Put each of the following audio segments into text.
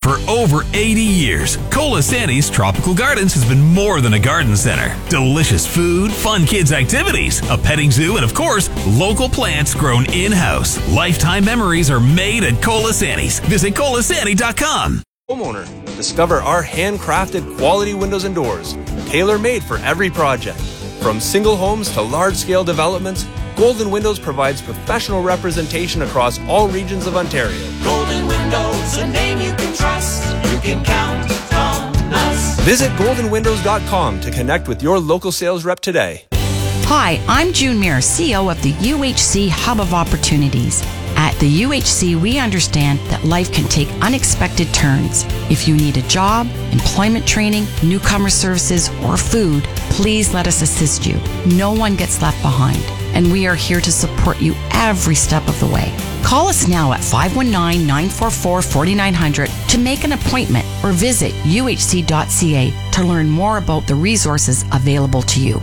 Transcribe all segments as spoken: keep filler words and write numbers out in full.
For over eighty years, Colasanti's Tropical Gardens has been more than a garden center. Delicious food, fun kids' activities, a petting zoo, and of course, local plants grown in-house. Lifetime memories are made at Colasanti's. Visit colasanti dot com. Homeowner, discover our handcrafted quality windows and doors, tailor-made for every project. From single homes to large-scale developments, Golden Windows provides professional representation across all regions of Ontario. Golden Windows, a name you can trust. You can count on us. Visit golden windows dot com to connect with your local sales rep today. Hi, I'm June Muir, C E O of the U H C Hub of Opportunities. At the U H C, we understand that life can take unexpected turns. If you need a job, employment training, newcomer services, or food, please let us assist you. No one gets left behind, and we are here to support you every step of the way. Call us now at five one nine, nine four four, four nine zero zero to make an appointment or visit u h c dot c a to learn more about the resources available to you.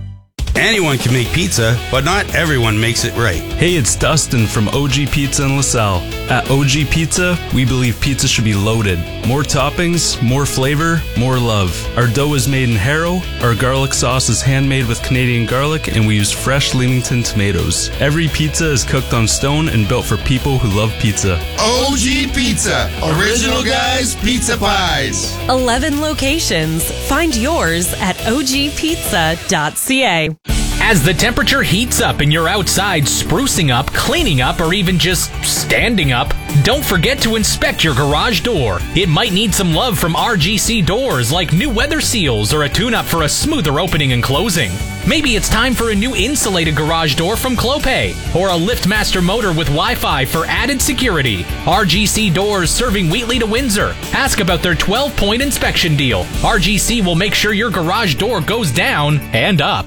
Anyone can make pizza, but not everyone makes it right. Hey, it's Dustin from O G Pizza in LaSalle. At O G Pizza, we believe pizza should be loaded. More toppings, more flavor, more love. Our dough is made in Harrow, our garlic sauce is handmade with Canadian garlic, and we use fresh Leamington tomatoes. Every pizza is cooked on stone and built for people who love pizza. O G Pizza, original guys, pizza pies. eleven locations. Find yours at o g pizza dot c a. As the temperature heats up and you're outside sprucing up, cleaning up, or even just standing up, don't forget to inspect your garage door. It might need some love from R G C Doors, like new weather seals or a tune-up for a smoother opening and closing. Maybe it's time for a new insulated garage door from Clopay, or a LiftMaster motor with Wi-Fi for added security. R G C Doors, serving Wheatley to Windsor. Ask about their twelve-point inspection deal. R G C will make sure your garage door goes down and up.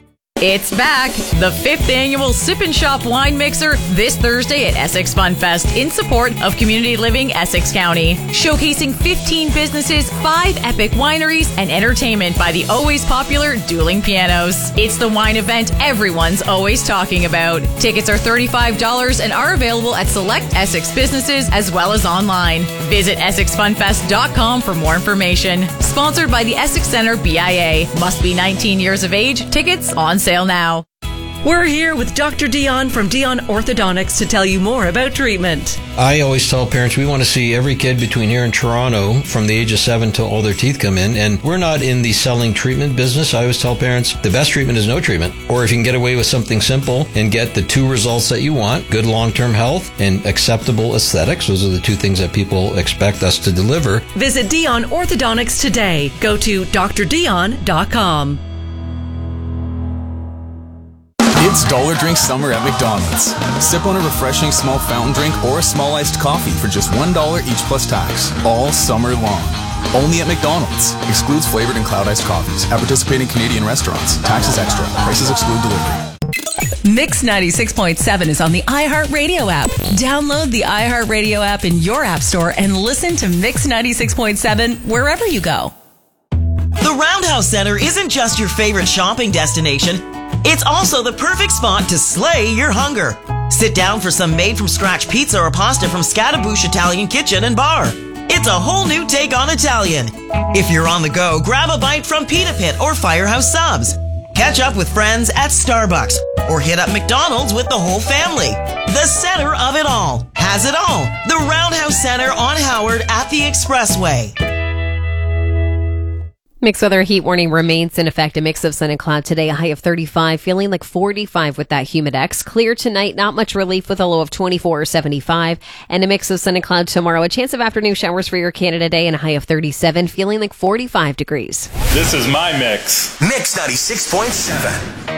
It's back! The fifth annual Sip and Shop Wine Mixer this Thursday at Essex Fun Fest in support of Community Living Essex County. Showcasing fifteen businesses, five epic wineries, and entertainment by the always popular Dueling Pianos. It's the wine event everyone's always talking about. Tickets are thirty-five dollars and are available at select Essex businesses as well as online. Visit essex fun fest dot com for more information. Sponsored by the Essex Centre B I A. Must be nineteen years of age. Tickets on sale now. We're here with Doctor Dion from Dion Orthodontics to tell you more about treatment. I always tell parents we want to see every kid between here and Toronto from the age of seven till all their teeth come in, and we're not in the selling treatment business. I always tell parents the best treatment is no treatment, or if you can get away with something simple and get the two results that you want, good long-term health and acceptable aesthetics. Those are the two things that people expect us to deliver. Visit Dion Orthodontics today. Go to d r dion dot com. It's Dollar Drink Summer at McDonald's. Sip on a refreshing small fountain drink or a small iced coffee for just one dollar each plus tax, all summer long. Only at McDonald's. Excludes flavored and cloud iced coffees at participating Canadian restaurants. Taxes extra. Prices exclude delivery. Mix ninety-six point seven is on the iHeartRadio app. Download the iHeartRadio app in your app store and listen to Mix ninety-six point seven wherever you go. The Roundhouse Center isn't just your favorite shopping destination. It's also the perfect spot to slay your hunger. Sit down for some made-from-scratch pizza or pasta from Scattaboosh Italian Kitchen and Bar. It's a whole new take on Italian. If you're on the go, grab a bite from Pita Pit or Firehouse Subs. Catch up with friends at Starbucks or hit up McDonald's with the whole family. The center of it all has it all. The Roundhouse Center on Howard at the Expressway. Mixed weather heat warning remains in effect. A mix of sun and cloud today, a high of thirty-five, feeling like forty-five with that humidex. Clear tonight, not much relief with a low of twenty-four or seventy-five. And a mix of sun and cloud tomorrow. A chance of afternoon showers for your Canada Day and a high of thirty-seven, feeling like forty-five degrees. This is my mix. Mix ninety-six point seven.